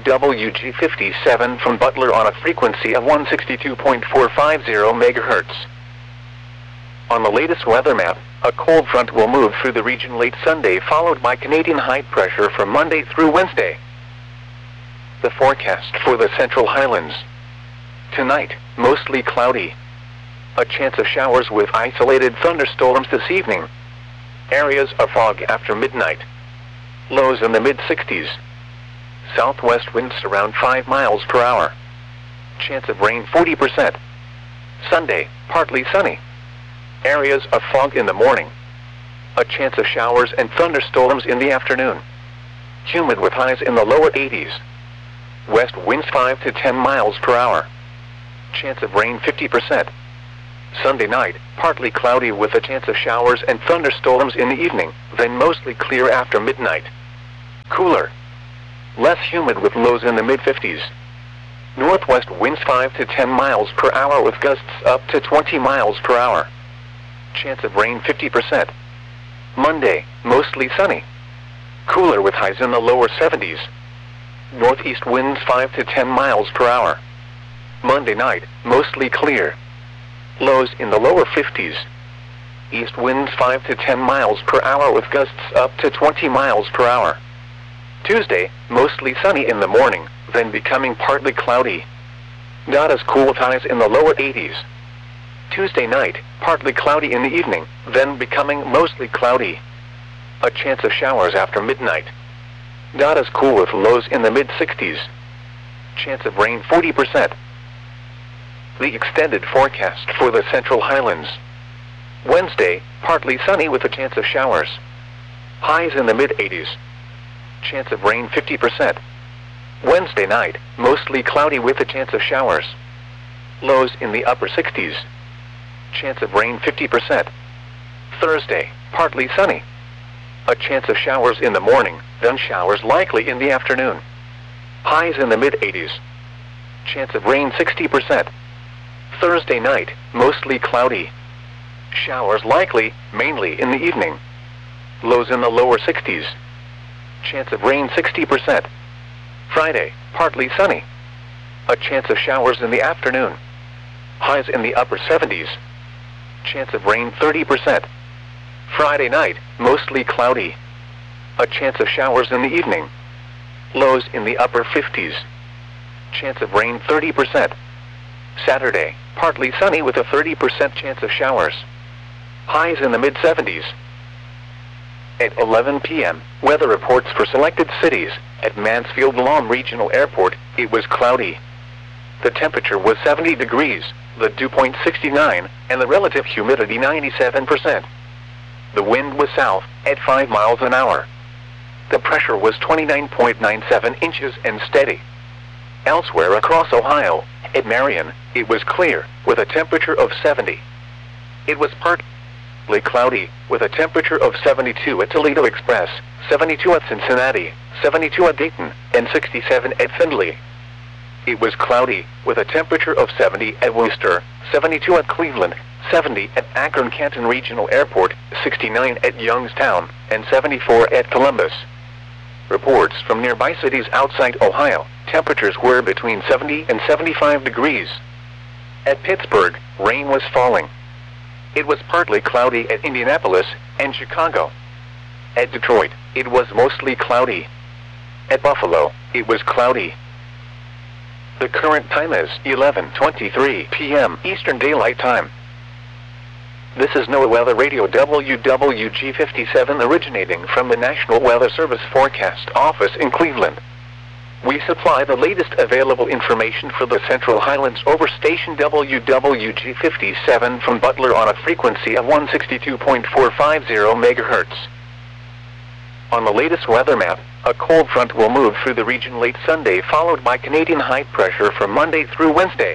WWG57 from Butler on a frequency of 162.450 MHz. On the latest weather map, a cold front will move through the region late Sunday, followed by Canadian high pressure from Monday through Wednesday. The forecast for the Central Highlands. Tonight, mostly cloudy. A chance of showers with isolated thunderstorms this evening. Areas of fog after midnight. Lows in the mid-60s. Southwest winds around 5 miles per hour. Chance of rain 40%. Sunday, partly sunny. Areas of fog in the morning. A chance of showers and thunderstorms in the afternoon. Humid with highs in the lower 80s. West winds 5 to 10 miles per hour. Chance of rain 50%. Sunday night, partly cloudy with a chance of showers and thunderstorms in the evening, then mostly clear after midnight. Cooler. Less humid with lows in the mid-50s. Northwest winds 5 to 10 miles per hour with gusts up to 20 miles per hour. Chance of rain 50%. Monday, mostly sunny. Cooler with highs in the lower 70s. Northeast winds 5 to 10 miles per hour. Monday night, mostly clear. Lows in the lower 50s. East winds 5 to 10 miles per hour with gusts up to 20 miles per hour. Tuesday, mostly sunny in the morning, then becoming partly cloudy. Not as cool with highs in the lower 80s. Tuesday night, partly cloudy in the evening, then becoming mostly cloudy. A chance of showers after midnight. Not as cool with lows in the mid-60s. Chance of rain 40%. The extended forecast for the Central Highlands. Wednesday, partly sunny with a chance of showers. Highs in the mid-80s. Chance of rain 50%. Wednesday night, mostly cloudy with a chance of showers. Lows in the upper 60s. Chance of rain 50%. Thursday, partly sunny. A chance of showers in the morning, then showers likely in the afternoon. Highs in the mid-80s. Chance of rain 60%. Thursday night, mostly cloudy. Showers likely, mainly in the evening. Lows in the lower 60s. Chance of rain 60%. Friday, partly sunny. A chance of showers in the afternoon. Highs in the upper 70s. Chance of rain 30%. Friday night, mostly cloudy. A chance of showers in the evening. Lows in the upper 50s. Chance of rain 30%. Saturday, partly sunny with a 30% chance of showers. Highs in the mid-70s. At 11 p.m., weather reports for selected cities. At Mansfield Lawn Regional Airport, it was cloudy. The temperature was 70 degrees, the dew point 69, and the relative humidity 97%. The wind was south, at 5 miles an hour. The pressure was 29.97 inches and steady. Elsewhere across Ohio, at Marion, it was clear, with a temperature of 70. It was partly cloudy, with a temperature of 72 at Toledo Express, 72 at Cincinnati, 72 at Dayton, and 67 at Findlay. It was cloudy, with a temperature of 70 at Worcester, 72 at Cleveland, 70 at Akron-Canton Regional Airport, 69 at Youngstown, and 74 at Columbus. Reports from nearby cities outside Ohio, temperatures were between 70 and 75 degrees. At Pittsburgh, rain was falling. It was partly cloudy at Indianapolis and Chicago. At Detroit, it was mostly cloudy. At Buffalo, it was cloudy. The current time is 11:23 p.m. Eastern Daylight Time. This is NOAA Weather Radio WWG57 originating from the National Weather Service Forecast Office in Cleveland. We supply the latest available information for the Central Highlands over station WWG57 from Butler on a frequency of 162.450 MHz. On the latest weather map, a cold front will move through the region late Sunday, followed by Canadian high pressure from Monday through Wednesday.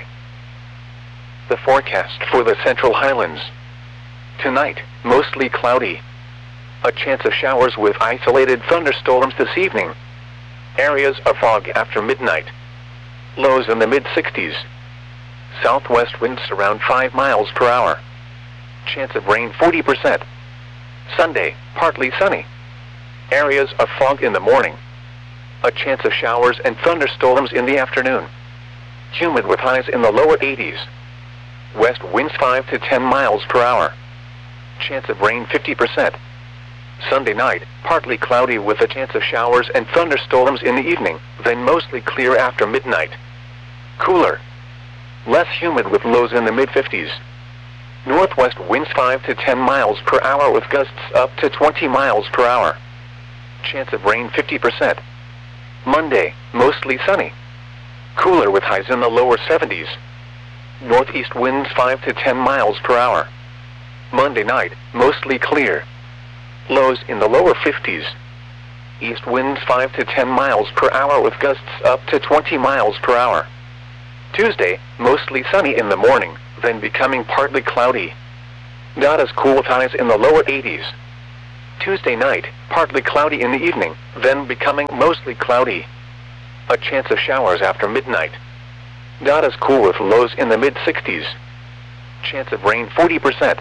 The forecast for the Central Highlands. Tonight, mostly cloudy. A chance of showers with isolated thunderstorms this evening. Areas of fog after midnight. Lows in the mid-60s. Southwest winds around 5 miles per hour. Chance of rain 40%. Sunday, partly sunny. Areas of fog in the morning. A chance of showers and thunderstorms in the afternoon. Humid with highs in the lower 80s. West winds 5 to 10 miles per hour. Chance of rain 50%. Sunday night, partly cloudy with a chance of showers and thunderstorms in the evening, then mostly clear after midnight. Cooler. Less humid with lows in the mid-50s. Northwest winds 5 to 10 miles per hour with gusts up to 20 miles per hour. Chance of rain 50%. Monday, mostly sunny. Cooler with highs in the lower 70s. Northeast winds 5 to 10 miles per hour. Monday night, mostly clear. Lows in the lower 50s. East winds 5 to 10 miles per hour with gusts up to 20 miles per hour. Tuesday, mostly sunny in the morning, then becoming partly cloudy. As cool with highs in the lower 80s. Tuesday night, partly cloudy in the evening, then becoming mostly cloudy. A chance of showers after midnight. As cool with lows in the mid-60s. Chance of rain 40%.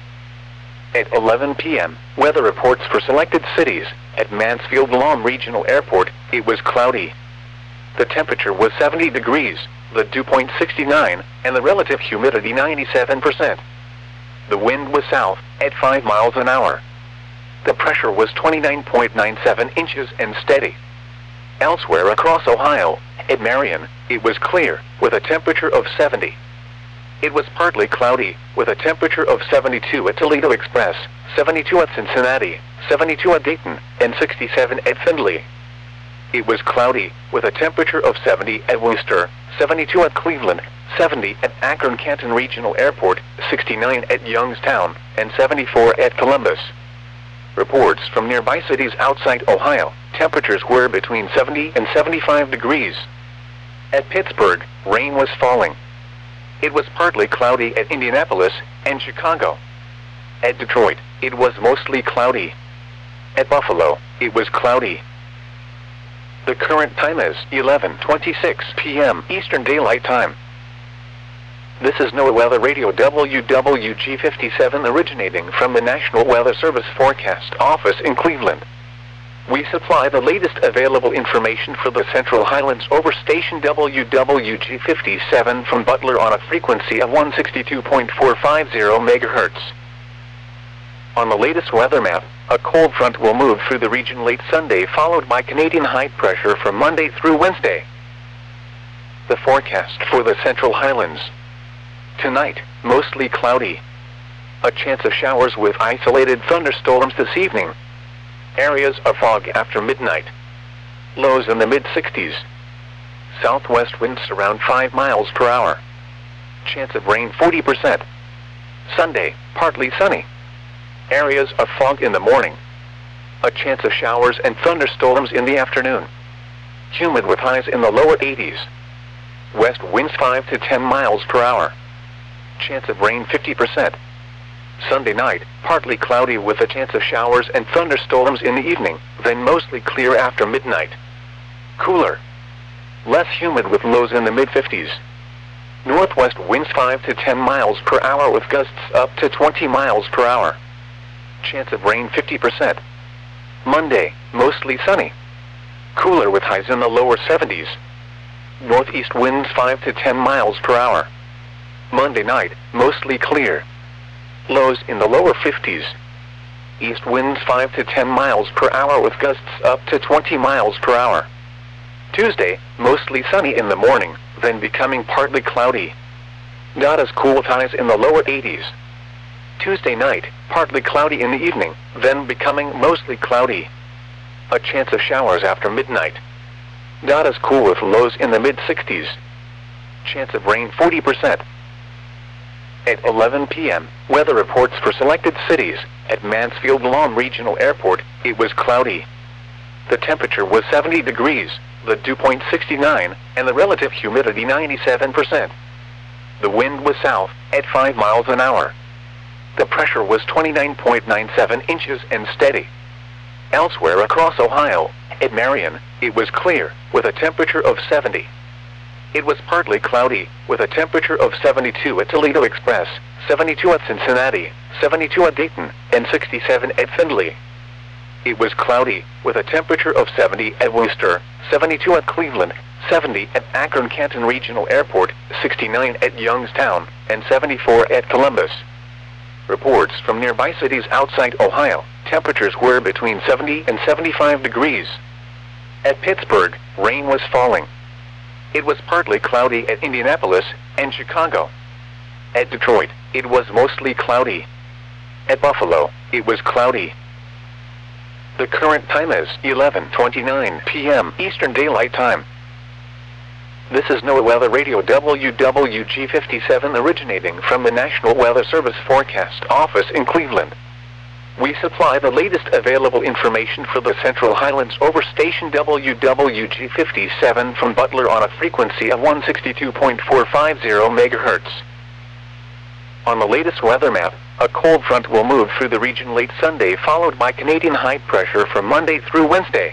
At 11 p.m., weather reports for selected cities. At Mansfield Lahm Regional Airport, it was cloudy. The temperature was 70 degrees, the dew point 69, and the relative humidity 97%. The wind was south, at 5 miles an hour. The pressure was 29.97 inches and steady. Elsewhere across Ohio, at Marion, it was clear, with a temperature of 70. It was partly cloudy, with a temperature of 72 at Toledo Express, 72 at Cincinnati, 72 at Dayton, and 67 at Findlay. It was cloudy, with a temperature of 70 at Worcester, 72 at Cleveland, 70 at Akron-Canton Regional Airport, 69 at Youngstown, and 74 at Columbus. Reports from nearby cities outside Ohio, temperatures were between 70 and 75 degrees. At Pittsburgh, rain was falling. It was partly cloudy at Indianapolis and Chicago. At Detroit, it was mostly cloudy. At Buffalo, it was cloudy. The current time is 11:26 p.m. Eastern Daylight Time. This is NOAA Weather Radio WWG57 originating from the National Weather Service Forecast Office in Cleveland. We supply the latest available information for the Central Highlands over station WWG57 from Butler on a frequency of 162.450 MHz. On the latest weather map, a cold front will move through the region late Sunday, followed by Canadian high pressure from Monday through Wednesday. The forecast for the Central Highlands. Tonight, mostly cloudy. A chance of showers with isolated thunderstorms this evening. Areas of fog after midnight. Lows in the mid-60s. Southwest winds around 5 miles per hour. Chance of rain 40%. Sunday, partly sunny. Areas of fog in the morning. A chance of showers and thunderstorms in the afternoon. Humid with highs in the lower 80s. West winds 5 to 10 miles per hour. Chance of rain 50%. Sunday night, partly cloudy with a chance of showers and thunderstorms in the evening, then mostly clear after midnight. Cooler. Less humid with lows in the mid-50s. Northwest winds 5 to 10 miles per hour with gusts up to 20 miles per hour. Chance of rain 50%. Monday, mostly sunny. Cooler with highs in the lower 70s. Northeast winds 5 to 10 miles per hour. Monday night, mostly clear. Lows in the lower 50s. East winds 5 to 10 miles per hour with gusts up to 20 miles per hour. Tuesday, mostly sunny in the morning, then becoming partly cloudy. As cool with highs in the lower 80s. Tuesday night, partly cloudy in the evening, then becoming mostly cloudy. A chance of showers after midnight. As cool with lows in the mid-60s. Chance of rain 40%. At 11 p.m., weather reports for selected cities. At Mansfield Lahm Regional Airport, it was cloudy. The temperature was 70 degrees, the dew point 69, and the relative humidity 97%. The wind was south, at 5 miles an hour. The pressure was 29.97 inches and steady. Elsewhere across Ohio, at Marion, it was clear, with a temperature of 70. It was partly cloudy, with a temperature of 72 at Toledo Express, 72 at Cincinnati, 72 at Dayton, and 67 at Findlay. It was cloudy, with a temperature of 70 at Worcester, 72 at Cleveland, 70 at Akron-Canton Regional Airport, 69 at Youngstown, and 74 at Columbus. Reports from nearby cities outside Ohio, temperatures were between 70 and 75 degrees. At Pittsburgh, rain was falling. It was partly cloudy at Indianapolis and Chicago. At Detroit, it was mostly cloudy. At Buffalo, it was cloudy. The current time is 11:29 p.m. Eastern Daylight Time. This is NOAA Weather Radio WWG57 originating from the National Weather Service Forecast Office in Cleveland. We supply the latest available information for the Central Highlands over station WWG57 from Butler on a frequency of 162.450 MHz. On the latest weather map, a cold front will move through the region late Sunday, followed by Canadian high pressure from Monday through Wednesday.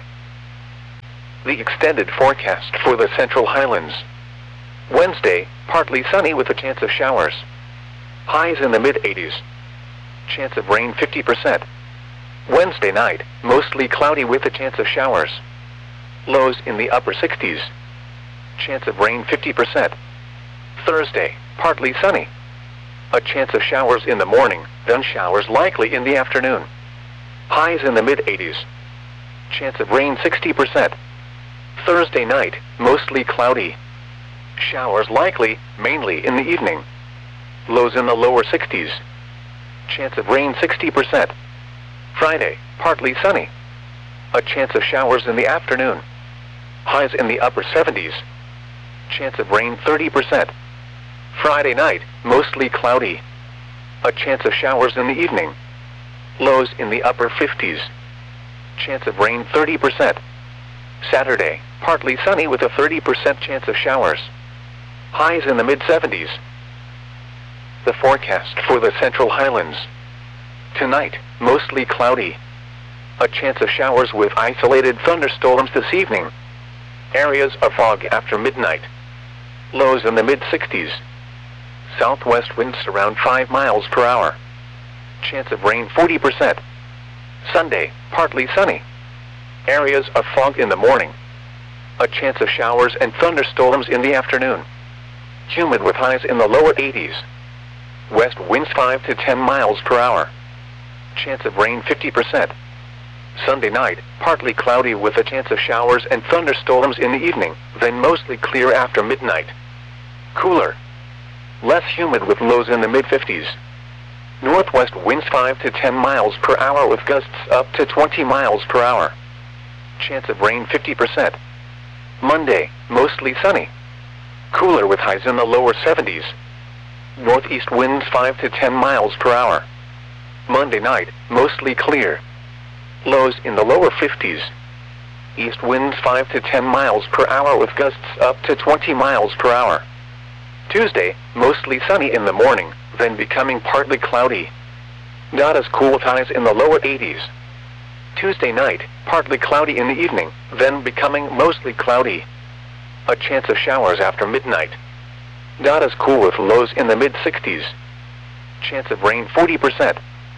The extended forecast for the Central Highlands. Wednesday, partly sunny with a chance of showers. Highs in the mid-80s. Chance of rain 50%. Wednesday night, mostly cloudy with a chance of showers. Lows in the upper 60s. Chance of rain 50%. Thursday, partly sunny. A chance of showers in the morning, then showers likely in the afternoon. Highs in the mid-80s. Chance of rain 60%. Thursday night, mostly cloudy. Showers likely, mainly in the evening. Lows in the lower 60s. Chance of rain 60%. Friday, partly sunny. A chance of showers in the afternoon. Highs in the upper 70s. Chance of rain 30%. Friday night, mostly cloudy. A chance of showers in the evening. Lows in the upper 50s. Chance of rain 30%. Saturday, partly sunny with a 30% chance of showers. Highs in the mid-70s. The forecast for the Central Highlands. Tonight, mostly cloudy. A chance of showers with isolated thunderstorms this evening. Areas of fog after midnight. Lows in the mid-60s. Southwest winds around 5 miles per hour. Chance of rain 40%. Sunday, partly sunny. Areas of fog in the morning. A chance of showers and thunderstorms in the afternoon. Humid with highs in the lower 80s. West winds 5 to 10 miles per hour. Chance of rain 50%. Sunday night, partly cloudy with a chance of showers and thunderstorms in the evening, then mostly clear after midnight. Cooler. Less humid with lows in the mid-50s. Northwest winds 5 to 10 miles per hour with gusts up to 20 miles per hour. Chance of rain 50%. Monday, mostly sunny. Cooler with highs in the lower 70s. Northeast winds 5 to 10 miles per hour. Monday night, mostly clear. Lows in the lower 50s. East winds 5 to 10 miles per hour with gusts up to 20 miles per hour. Tuesday, mostly sunny in the morning, then becoming partly cloudy. Not as cool with highs in the lower 80s. Tuesday night, partly cloudy in the evening, then becoming mostly cloudy. A chance of showers after midnight. Not as cool with lows in the mid-60s. Chance of rain 40%.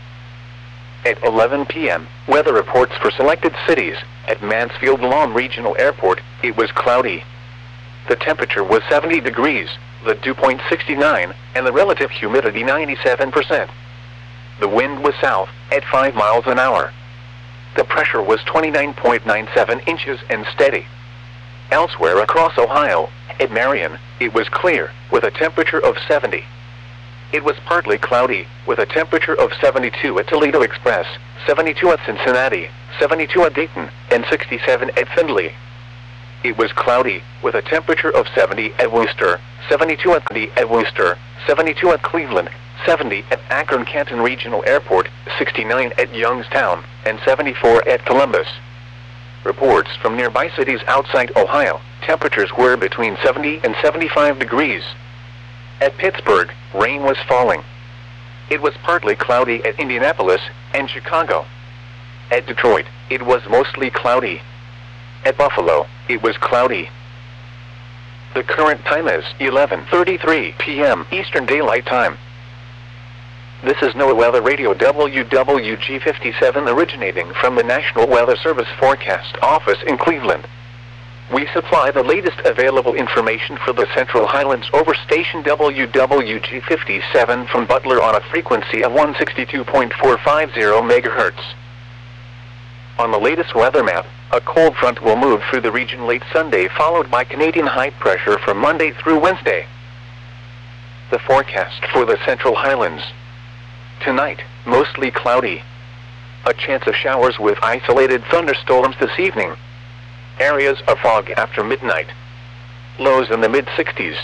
At 11 p.m., weather reports for selected cities. At Mansfield Lawn Regional Airport, it was cloudy. The temperature was 70 degrees, the dew point 69, and the relative humidity 97%. The wind was south, at 5 miles an hour. The pressure was 29.97 inches and steady. Elsewhere across Ohio, at Marion, it was clear, with a temperature of 70. It was partly cloudy, with a temperature of 72 at Toledo Express, 72 at Cincinnati, 72 at Dayton, and 67 at Findlay. It was cloudy, with a temperature of 70 at Worcester, 72 at Worcester, 72 at Cleveland, 70 at Akron-Canton Regional Airport, 69 at Youngstown, and 74 at Columbus. Reports from nearby cities outside Ohio, temperatures were between 70 and 75 degrees. At Pittsburgh, rain was falling. It was partly cloudy at Indianapolis and Chicago. At Detroit, it was mostly cloudy. At Buffalo, it was cloudy. The current time is 11:33 p.m. Eastern Daylight Time. This is NOAA Weather Radio WWG57 originating from the National Weather Service Forecast Office in Cleveland. We supply the latest available information for the Central Highlands over station WWG57 from Butler on a frequency of 162.450 MHz. On the latest weather map, a cold front will move through the region late Sunday, followed by Canadian high pressure from Monday through Wednesday. The forecast for the Central Highlands. Tonight, mostly cloudy. A chance of showers with isolated thunderstorms this evening. Areas of fog after midnight. Lows in the mid-60s.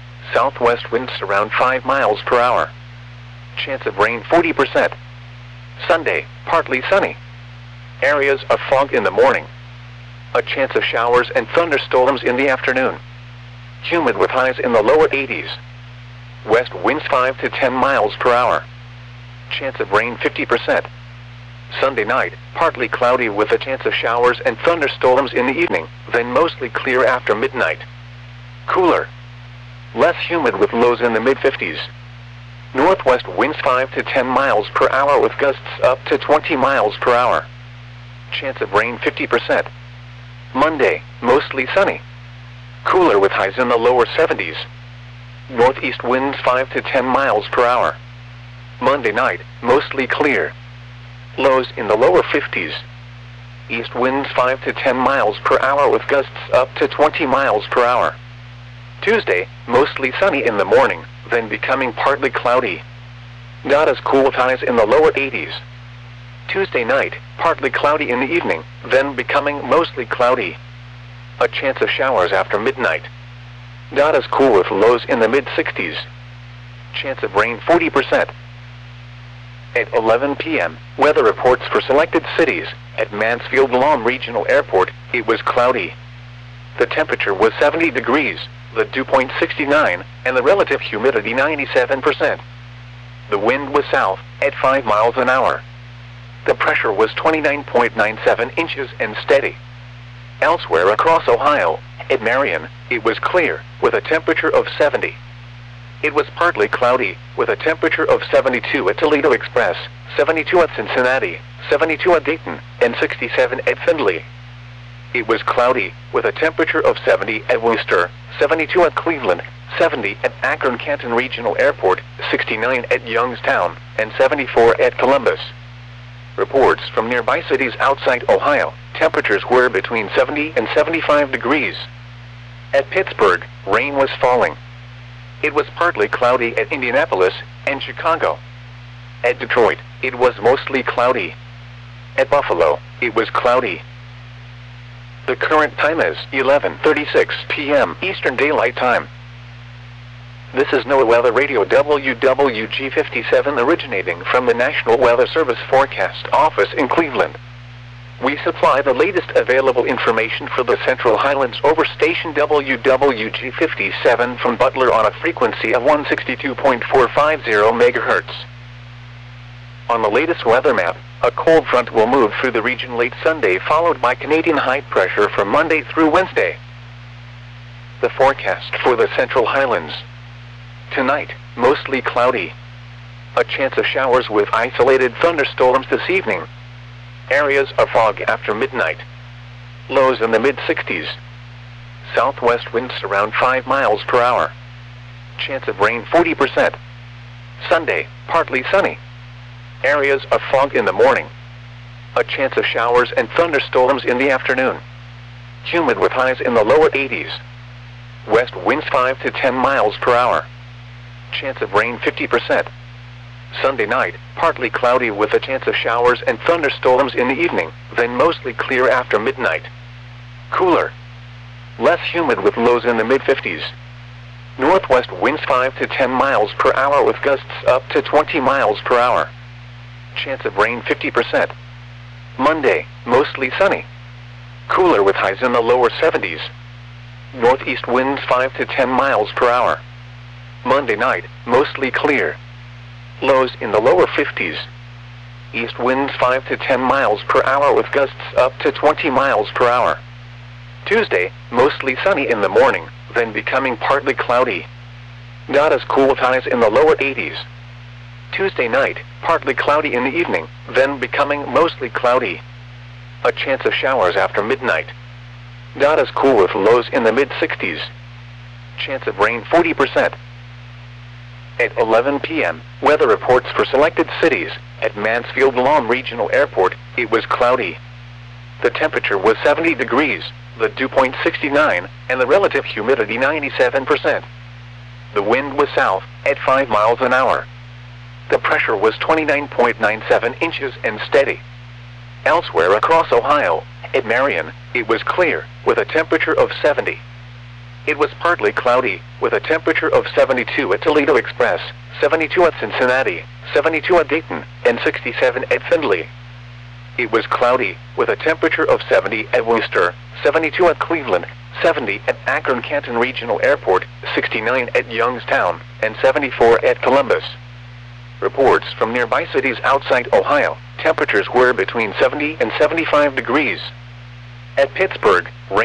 Southwest winds around 5 miles per hour. Chance of rain 40%. Sunday, partly sunny. Areas of fog in the morning. A chance of showers and thunderstorms in the afternoon. Humid with highs in the lower 80s. West winds 5 to 10 miles per hour. Chance of rain 50%. Sunday night, partly cloudy with a chance of showers and thunderstorms in the evening, then mostly clear after midnight. Cooler. Less humid with lows in the mid-50s. Northwest winds 5 to 10 miles per hour with gusts up to 20 miles per hour. Chance of rain 50%. Monday, mostly sunny. Cooler with highs in the lower 70s. Northeast winds 5 to 10 miles per hour. Monday night, mostly clear. Lows in the lower 50s. East winds 5 to 10 miles per hour with gusts up to 20 miles per hour. Tuesday, mostly sunny in the morning, then becoming partly cloudy. Not as cool with highs in the lower 80s. Tuesday night, partly cloudy in the evening, then becoming mostly cloudy. A chance of showers after midnight. Not as cool with lows in the mid-60s. Chance of rain 40%. At 11 p.m., weather reports for selected cities. At Mansfield Lahm Regional Airport, it was cloudy. The temperature was 70 degrees, the dew point 69, and the relative humidity 97%. The wind was south, at 5 miles an hour. The pressure was 29.97 inches and steady. Elsewhere across Ohio, at Marion, it was clear, with a temperature of 70. It was partly cloudy, with a temperature of 72 at Toledo Express, 72 at Cincinnati, 72 at Dayton, and 67 at Findlay. It was cloudy, with a temperature of 70 at Worcester, 72 at Cleveland, 70 at Akron-Canton Regional Airport, 69 at Youngstown, and 74 at Columbus. Reports from nearby cities outside Ohio, temperatures were between 70 and 75 degrees. At Pittsburgh, rain was falling. It was partly cloudy at Indianapolis and Chicago. At Detroit, it was mostly cloudy. At Buffalo, it was cloudy. The current time is 11:36 p.m. Eastern Daylight Time. This is NOAA Weather Radio WWG57 originating from the National Weather Service Forecast Office in Cleveland. We supply the latest available information for the Central Highlands over station WWG57 from Butler on a frequency of 162.450 MHz. On the latest weather map, a cold front will move through the region late Sunday, followed by Canadian high pressure from Monday through Wednesday. The forecast for the Central Highlands. Tonight, mostly cloudy. A chance of showers with isolated thunderstorms this evening. Areas of fog after midnight. Lows in the mid-60s. Southwest winds around 5 miles per hour. Chance of rain 40%. Sunday, partly sunny. Areas of fog in the morning. A chance of showers and thunderstorms in the afternoon. Humid with highs in the lower 80s. West winds 5 to 10 miles per hour. Chance of rain 50%. Sunday night, partly cloudy with a chance of showers and thunderstorms in the evening, then mostly clear after midnight. Cooler. Less humid with lows in the mid-50s. Northwest winds 5 to 10 miles per hour with gusts up to 20 miles per hour. Chance of rain 50%. Monday, mostly sunny. Cooler with highs in the lower 70s. Northeast winds 5 to 10 miles per hour. Monday night, mostly clear. Lows in the lower 50s. East winds 5 to 10 miles per hour with gusts up to 20 miles per hour. Tuesday, mostly sunny in the morning, then becoming partly cloudy. Not as cool with highs in the lower 80s. Tuesday night, partly cloudy in the evening, then becoming mostly cloudy. A chance of showers after midnight. Not as cool with lows in the mid-60s. Chance of rain 40%. At 11 p.m., weather reports for selected cities. At Mansfield Lahm Regional Airport, it was cloudy. The temperature was 70 degrees, the dew point 69, and the relative humidity 97%. The wind was south, at 5 miles an hour. The pressure was 29.97 inches and steady. Elsewhere across Ohio, at Marion, it was clear, with a temperature of 70. It was partly cloudy, with a temperature of 72 at Toledo Express, 72 at Cincinnati, 72 at Dayton, and 67 at Findlay. It was cloudy, with a temperature of 70 at Worcester, 72 at Cleveland, 70 at Akron-Canton Regional Airport, 69 at Youngstown, and 74 at Columbus. Reports from nearby cities outside Ohio, temperatures were between 70 and 75 degrees. At Pittsburgh, rain